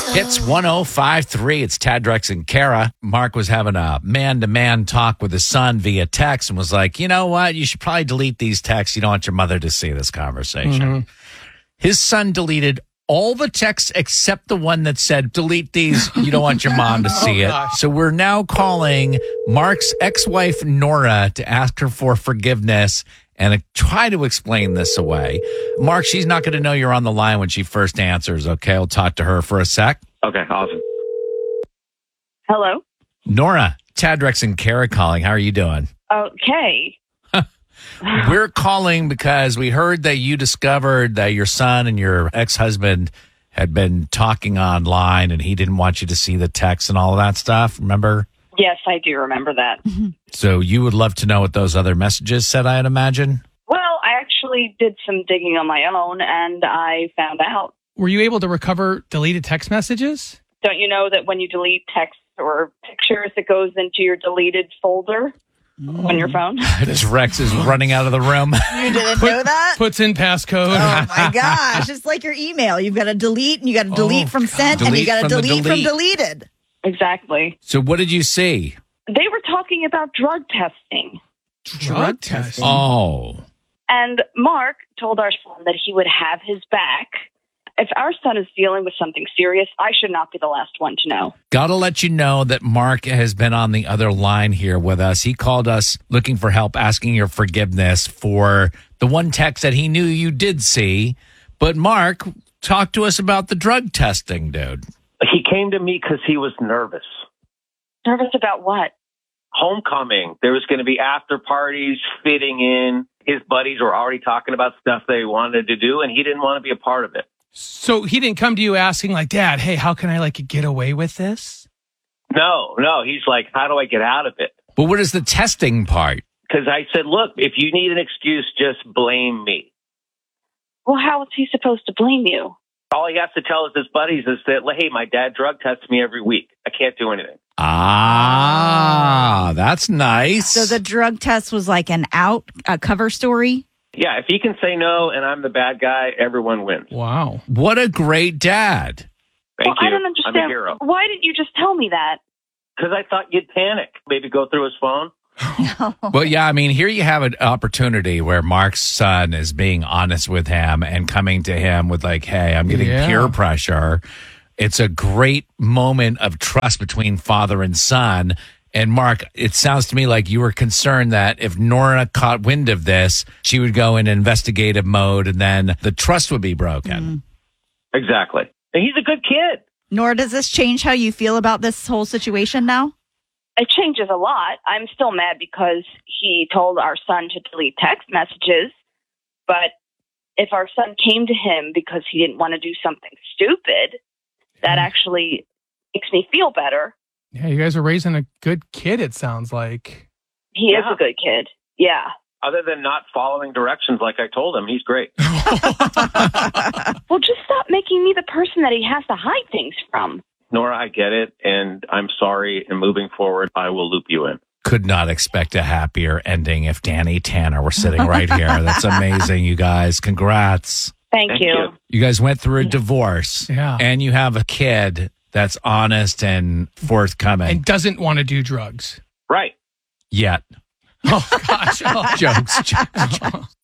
Hits 1053. It's Tad, Drex, and Kara. Mark was having a man-to-man talk with his son via text and was like, you know what? You should probably delete these texts. You don't want your mother to see this conversation. Mm-hmm. His son deleted all the texts except the one that said, delete these. You don't want your mom to see it. So we're now calling Mark's ex-wife, Nora, to ask her for forgiveness and try to explain this away. Mark, she's not going to know you're on the line when she first answers, okay? I'll talk to her for a sec. Okay, awesome. Hello? Nora, Tad, Drex, and Kara calling. How are you doing? Okay. We're calling because we heard that you discovered that your son and your ex-husband had been talking online and he didn't want you to see the text and all of that stuff. Remember? Yes, I do remember that. So you would love to know what those other messages said, I'd imagine? Well, I actually did some digging on my own and I found out. Were you able to recover deleted text messages? Don't you know that when you delete text or pictures, it goes into your deleted folder on your phone? This Rex is running out of the room. You didn't know that? Puts in passcode. Oh my gosh. It's like your email. You've got to delete and you got to delete from sent and you got to delete from deleted. Exactly. So what did you see? They were talking about drug testing. Drug testing? Oh. And Mark told our son that he would have his back. If our son is dealing with something serious, I should not be the last one to know. Gotta let you know that Mark has been on the other line here with us. He called us looking for help, asking your forgiveness for the one text that he knew you did see. But Mark, talk to us about the drug testing, dude. He came to me because he was nervous. Nervous about what? Homecoming. There was going to be after parties, fitting in. His buddies were already talking about stuff they wanted to do, and he didn't want to be a part of it. So he didn't come to you asking like, Dad, hey, how can I get away with this? No. He's like, how do I get out of it? But what is the testing part? Because I said, look, if you need an excuse, just blame me. Well, how is he supposed to blame you? All he has to tell his buddies is that, hey, my dad drug tests me every week. I can't do anything. Ah, that's nice. So the drug test was like a cover story? Yeah, if he can say no and I'm the bad guy, everyone wins. Wow. What a great dad. Thank you. I don't understand. I'm a hero. Why didn't you just tell me that? Because I thought you'd panic. Maybe go through his phone. Well, yeah, I mean, here you have an opportunity where Mark's son is being honest with him and coming to him with like, hey, I'm getting peer pressure. It's a great moment of trust between father and son. And Mark, it sounds to me like you were concerned that if Nora caught wind of this, she would go in investigative mode and then the trust would be broken. Exactly. And he's a good kid. Nora, does this change how you feel about this whole situation now? It changes a lot. I'm still mad because he told our son to delete text messages. But if our son came to him because he didn't want to do something stupid, that actually makes me feel better. Yeah, you guys are raising a good kid, it sounds like. He is a good kid. Yeah. Other than not following directions like I told him, he's great. Well, just stop making me the person that he has to hide things from. Nora, I get it, and I'm sorry, and moving forward, I will loop you in. Could not expect a happier ending if Danny Tanner were sitting right here. That's amazing, you guys. Congrats. Thank you. You guys went through a divorce, and you have a kid that's honest and forthcoming. And doesn't want to do drugs. Right. Yet. Oh, gosh. Jokes.